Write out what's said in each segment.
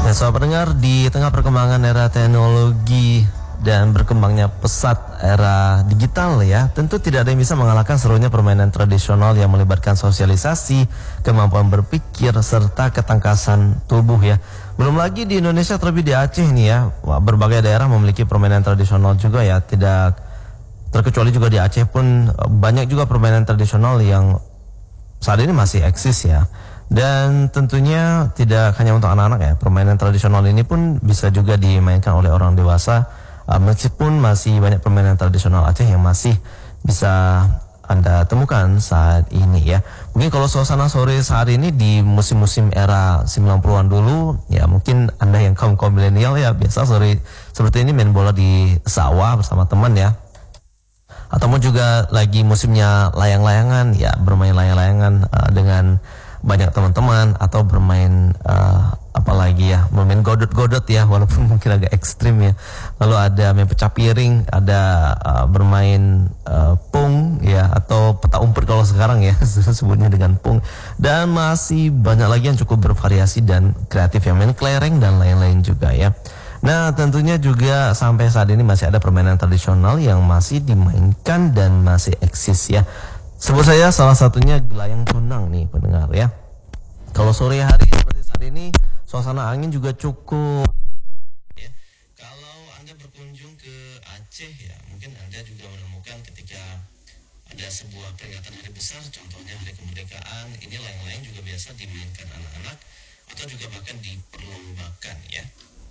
Ya, sobat pendengar, di tengah perkembangan era teknologi dan berkembangnya pesat era digital ya, tentu tidak ada yang bisa mengalahkan serunya permainan tradisional yang melibatkan sosialisasi, kemampuan berpikir, serta ketangkasan tubuh ya. Belum lagi di Indonesia, terlebih di Aceh nih ya, berbagai daerah memiliki permainan tradisional juga ya, tidak terkecuali juga di Aceh pun banyak juga permainan tradisional yang saat ini masih eksis ya. Dan tentunya tidak hanya untuk anak-anak ya, permainan tradisional ini pun bisa juga dimainkan oleh orang dewasa. Meskipun masih banyak permainan tradisional Aceh yang masih bisa Anda temukan saat ini ya. Mungkin kalau suasana sore saat ini di musim-musim era 90-an dulu, ya mungkin Anda yang kaum milenial ya biasa sore seperti ini main bola di sawah bersama teman ya. Atau juga lagi musimnya layang-layangan ya, bermain layang-layangan dengan banyak teman-teman, atau bermain apalagi ya, bermain godot-godot ya, walaupun mungkin agak ekstrim ya. Lalu ada main pecah piring, ada bermain pung ya, atau peta umpet kalau sekarang ya sebutnya dengan pung. Dan masih banyak lagi yang cukup bervariasi dan kreatif yang main kelereng dan lain-lain juga ya. Nah, tentunya juga sampai saat ini masih ada permainan tradisional yang masih dimainkan dan masih eksis ya. Sebut saya salah satunya gelayang tunang nih pendengar ya. Kalau sore hari seperti saat ini, suasana angin juga cukup ya. Kalau Anda berkunjung ke Aceh ya, mungkin Anda juga menemukan ketika ada sebuah peringatan hari besar, contohnya hari kemerdekaan, ini layang-layang juga biasa dimainkan anak-anak atau juga bahkan diperlombakan ya.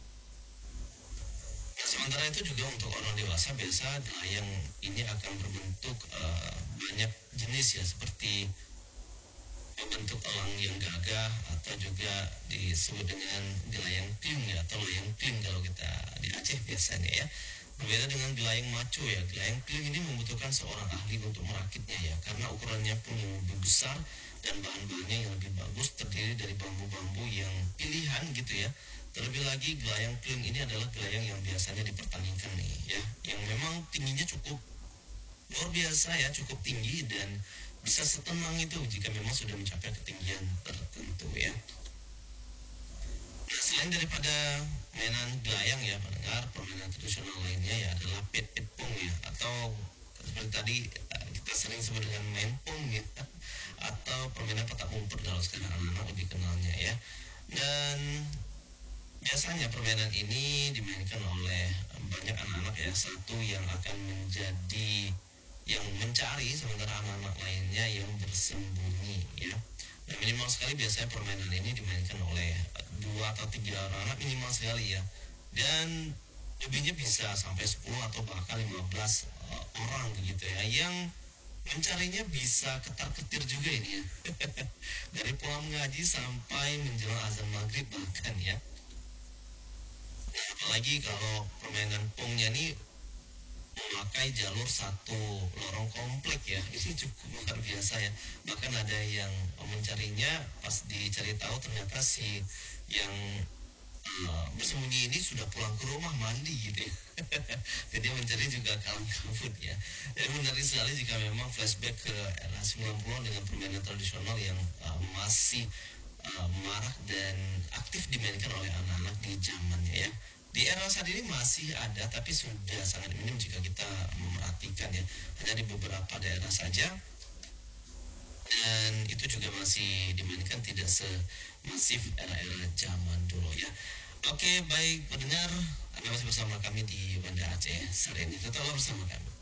Sementara itu juga untuk orang dewasa biasa layang ini akan berbentuk banyak jenis ya, seperti bentuk elang yang gagah atau juga disebut dengan gelayang piung ya, atau layang piung kalau kita di Aceh biasanya ya. Berbeda dengan gelayang maco ya, gelayang piung ini membutuhkan seorang ahli untuk merakitnya ya, karena ukurannya pun yang lebih besar dan bahan-bahannya yang lebih bagus, terdiri dari bambu-bambu yang pilihan gitu ya. Terlebih lagi gelayang piung ini adalah gelayang yang biasanya dipertandingkan nih ya, yang memang tingginya cukup luar biasa ya, cukup tinggi dan bisa setenang itu jika memang sudah mencapai ketinggian tertentu ya. Nah, selain daripada mainan gelayang ya pendengar, permainan tradisional lainnya ya adalah pit-pit pung ya, atau seperti tadi kita sering sebut dengan main pung ya, atau permainan petak umpet kalau sekarang anak-anak lebih kenalnya ya. Dan biasanya permainan ini dimainkan oleh banyak anak-anak ya, satu yang akan menjadi yang mencari, sementara anak-anak lainnya yang bersembunyi ya. Nah, minimal sekali biasanya permainan ini dimainkan oleh 2 atau 3 orang anak minimal sekali ya. Dan lebihnya bisa sampai 10 atau bahkan 15 orang gitu ya, yang mencarinya bisa ketar-ketir juga ini ya. Dari pulang mengaji sampai menjelang azan maghrib bahkan ya. Nah, apalagi kalau permainan pungnya nih memakai jalur satu lorong komplek ya, ini cukup luar biasa ya. Bahkan ada yang mencarinya, pas dicari tahu ternyata si yang bersembunyi ini sudah pulang ke rumah mandi gitu ya. Jadi mencari juga kalang kabut ya. Jadi menarik sekali jika memang flashback ke era 90-an dengan permainan tradisional yang masih marak dan aktif dimainkan oleh anak-anak di zamannya ya. Di era saat ini masih ada, tapi sudah sangat minim jika kita memperhatikan ya, hanya di beberapa daerah saja, dan itu juga masih dimainkan tidak semasif era-era zaman dulu ya. Oke, baik pendengar, Anda masih bersama kami di Banda Aceh. Sore ini tetaplah bersama kami.